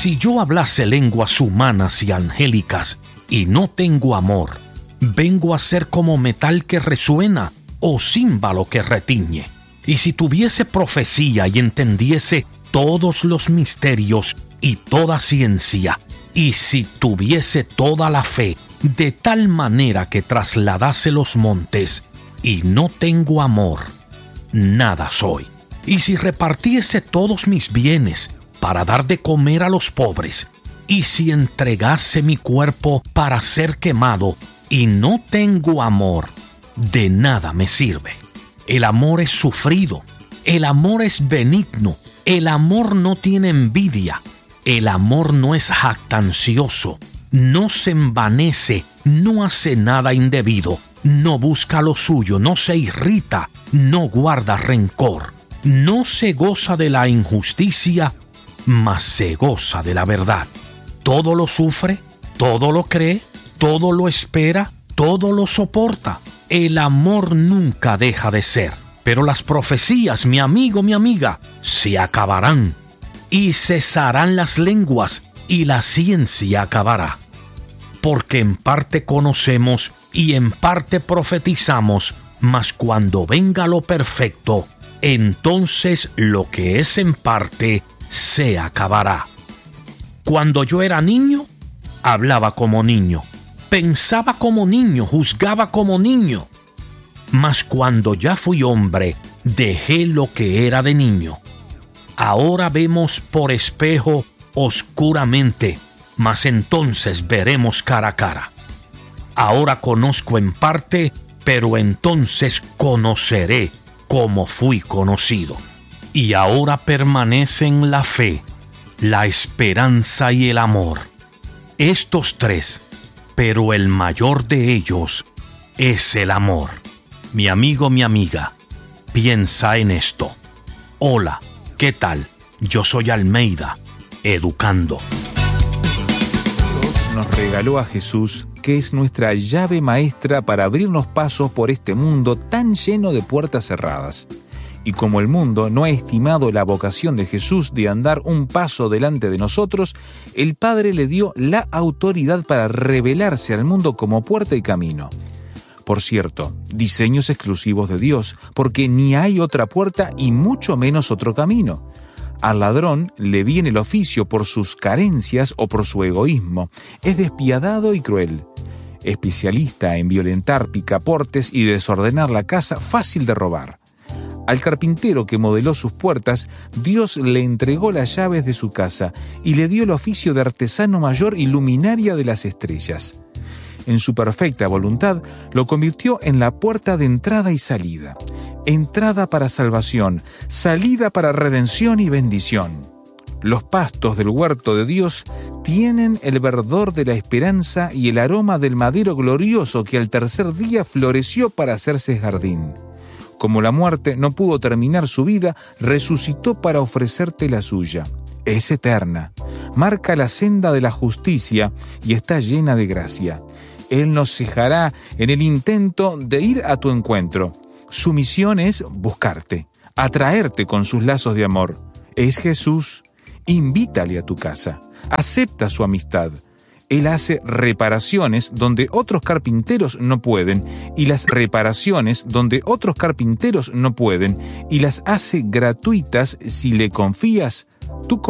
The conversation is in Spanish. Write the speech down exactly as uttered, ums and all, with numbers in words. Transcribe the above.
Si yo hablase lenguas humanas y angélicas y no tengo amor, vengo a ser como metal que resuena o címbalo que retiñe. Y si tuviese profecía y entendiese todos los misterios y toda ciencia, y si tuviese toda la fe, de tal manera que trasladase los montes, y no tengo amor, nada soy. Y si repartiese todos mis bienes para dar de comer a los pobres, y si entregase mi cuerpo para ser quemado, y no tengo amor, de nada me sirve. El amor es sufrido, el amor es benigno, el amor no tiene envidia, el amor no es jactancioso, no se envanece, no hace nada indebido, no busca lo suyo, no se irrita, no guarda rencor, no se goza de la injusticia, mas se goza de la verdad. Todo lo sufre, todo lo cree, todo lo espera, todo lo soporta. El amor nunca deja de ser, pero las profecías, mi amigo, mi amiga, se acabarán, y cesarán las lenguas, y la ciencia acabará. Porque en parte conocemos y en parte profetizamos, mas cuando venga lo perfecto, entonces lo que es en parte se acabará. Cuando yo era niño, hablaba como niño, pensaba como niño, juzgaba como niño. Mas cuando ya fui hombre, dejé lo que era de niño. Ahora vemos por espejo oscuramente, mas entonces veremos cara a cara. Ahora conozco en parte, pero entonces conoceré como fui conocido. Y ahora permanecen la fe, la esperanza y el amor. Estos tres, pero el mayor de ellos es el amor. Mi amigo, mi amiga, piensa en esto. Hola, ¿qué tal? Yo soy Almeida, educando. Dios nos regaló a Jesús, que es nuestra llave maestra para abrirnos pasos por este mundo tan lleno de puertas cerradas. Y como el mundo no ha estimado la vocación de Jesús de andar un paso delante de nosotros, el Padre le dio la autoridad para revelarse al mundo como puerta y camino. Por cierto, diseños exclusivos de Dios, porque ni hay otra puerta y mucho menos otro camino. Al ladrón le viene el oficio por sus carencias o por su egoísmo. Es despiadado y cruel. Especialista en violentar picaportes y desordenar la casa, fácil de robar. Al carpintero que modeló sus puertas, Dios le entregó las llaves de su casa y le dio el oficio de artesano mayor y luminaria de las estrellas. En su perfecta voluntad, lo convirtió en la puerta de entrada y salida. Entrada para salvación, salida para redención y bendición. Los pastos del huerto de Dios tienen el verdor de la esperanza y el aroma del madero glorioso que al tercer día floreció para hacerse jardín. Como la muerte no pudo terminar su vida, resucitó para ofrecerte la suya. Es eterna, marca la senda de la justicia y está llena de gracia. Él nos cejará en el intento de ir a tu encuentro. Su misión es buscarte, atraerte con sus lazos de amor. Es Jesús. Invítale a tu casa. Acepta su amistad. Él hace reparaciones donde otros carpinteros no pueden, y las reparaciones donde otros carpinteros no pueden, y las hace gratuitas si le confías tu